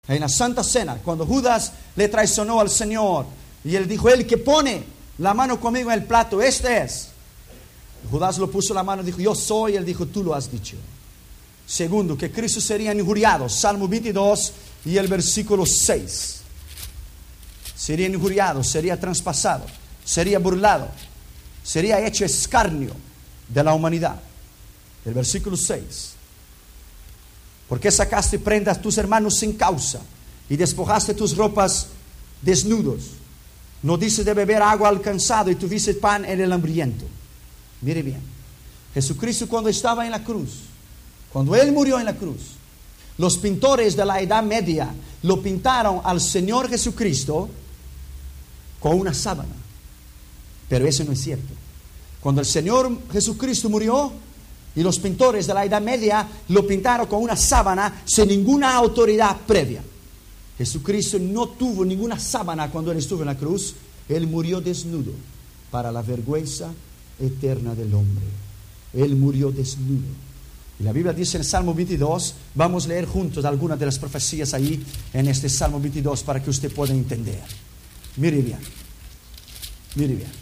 En la Santa Cena, cuando Judas le traicionó al Señor, y él dijo, el que pone la mano conmigo en el plato, este es. Judas lo puso la mano y dijo, yo soy. Él dijo, tú lo has dicho. Segundo, que Cristo sería injuriado. Salmo 22 y el versículo 6. Sería injuriado, sería traspasado, sería burlado, sería hecho escarnio de la humanidad. El versículo 6. ¿Por qué sacaste prendas a tus hermanos sin causa y despojaste tus ropas desnudos? No dices de beber agua al cansado y tuviste pan en el hambriento. Mire bien, Jesucristo cuando estaba en la cruz, cuando Él murió en la cruz, los pintores de la Edad Media lo pintaron al Señor Jesucristo con una sábana. Pero eso no es cierto. Cuando el Señor Jesucristo murió, y los pintores de la Edad Media lo pintaron con una sábana sin ninguna autoridad previa. Jesucristo no tuvo ninguna sábana cuando Él estuvo en la cruz. Él murió desnudo para la vergüenza eterna del hombre. Él murió desnudo. Y la Biblia dice en el Salmo 22, vamos a leer juntos algunas de las profecías ahí en este Salmo 22 para que usted pueda entender. Mire bien. Mire bien.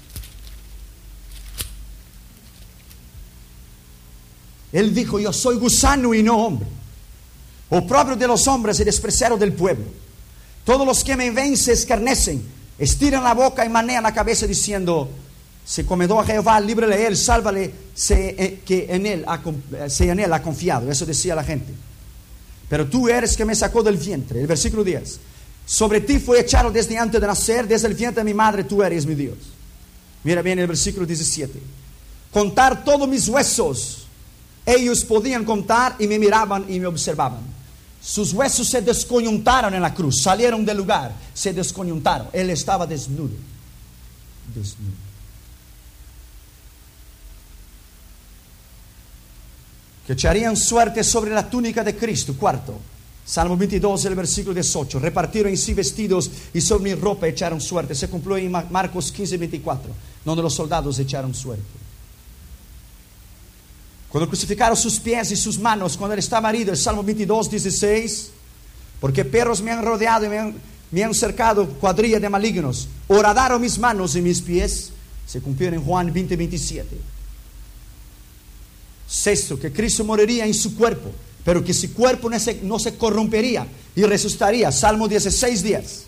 Él dijo, yo soy gusano y no hombre, oprobio de los hombres y despreciado del pueblo. Todos los que me ven se escarnecen, estiran la boca y manean la cabeza diciendo, se comedó a Jehová, líbrele él, sálvale, que en él ha confiado. Eso decía la gente. Pero tú eres que me sacó del vientre. El versículo 10. Sobre ti fue echado desde antes de nacer, desde el vientre de mi madre, tú eres mi Dios. Mira bien el versículo 17. Contar todos mis huesos. Ellos podían contar y me miraban y me observaban. Sus huesos se descoyuntaron en la cruz, salieron del lugar, se descoyuntaron. Él estaba desnudo. Desnudo. Que echarían suerte sobre la túnica de Cristo. Cuarto, Salmo 22, el versículo 18. Repartieron en sí vestidos y sobre mi ropa echaron suerte. Se cumplió en Marcos 15, 24, donde los soldados echaron suerte. Cuando crucificaron sus pies y sus manos, cuando Él estaba herido, el Salmo 22, 16. Porque perros me han rodeado y me han cercado cuadrilla de malignos. Horadaron mis manos y mis pies. Se cumplió en Juan 20, 27. Sexto, que Cristo moriría en su cuerpo, pero que su cuerpo no se corrompería y resucitaría. Salmo 16, 10.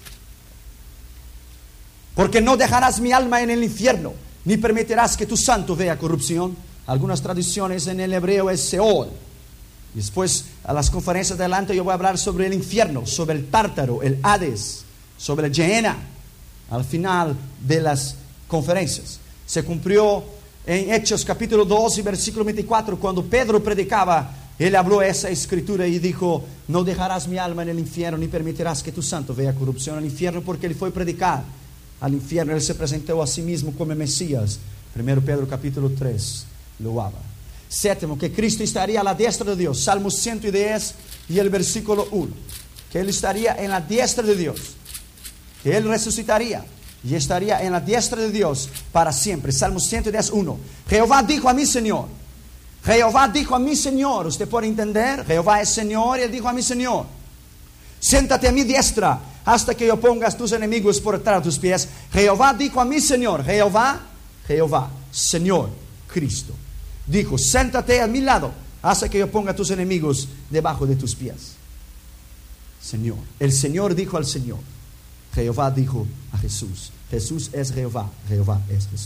Porque no dejarás mi alma en el infierno, ni permitirás que tu santo vea corrupción. Algunas traducciones en el hebreo es Seol. Y después a las conferencias de adelante yo voy a hablar sobre el infierno, sobre el Tártaro, el Hades, sobre el Gehenna. Al final de las conferencias se cumplió en Hechos capítulo 2 y versículo 24, cuando Pedro predicaba. Él habló esa escritura y dijo, no dejarás mi alma en el infierno, ni permitirás que tu santo vea corrupción en el infierno, porque Él fue a predicar al infierno. Él se presentó a sí mismo como Mesías. 1 Pedro capítulo 3 lo habla. Séptimo, que Cristo estaría a la diestra de Dios. Salmo 110 y el versículo 1. Que Él estaría en la diestra de Dios. Que Él resucitaría y estaría en la diestra de Dios para siempre. Salmo 110, 1. Jehová dijo a mi Señor. Jehová dijo a mi Señor. ¿Usted puede entender? Jehová es Señor y Él dijo a mi Señor. Siéntate a mi diestra hasta que yo pongas tus enemigos por detrás de tus pies. Jehová dijo a mi Señor. Jehová, Señor, Cristo. Dijo, siéntate a mi lado hasta que yo ponga tus enemigos debajo de tus pies. Señor. El Señor dijo al Señor. Jehová dijo a Jesús. Jesús es Jehová. Jehová es Jesús.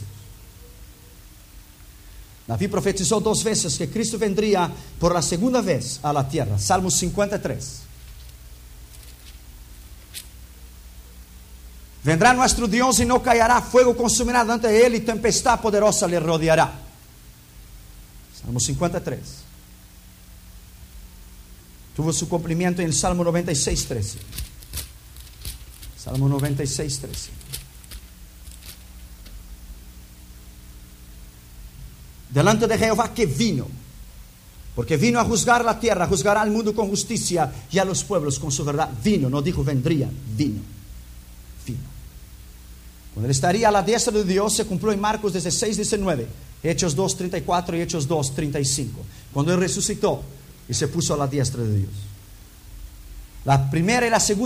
David profetizó 2 veces que Cristo vendría por la segunda vez a la tierra. Salmo 53. Vendrá nuestro Dios y no callará, fuego consumirá delante de Él y tempestad poderosa le rodeará. Salmo 53. Tuvo su cumplimiento en el Salmo 96, 13. Salmo 96, 13. Delante de Jehová que vino, porque vino a juzgar la tierra, juzgará al mundo con justicia y a los pueblos con su verdad. Vino, no dijo vendría, vino. Cuando Él estaría a la diestra de Dios, se cumplió en Marcos 16, 19, Hechos 2, 34 y Hechos 2, 35. Cuando Él resucitó y se puso a la diestra de Dios. La primera y la segunda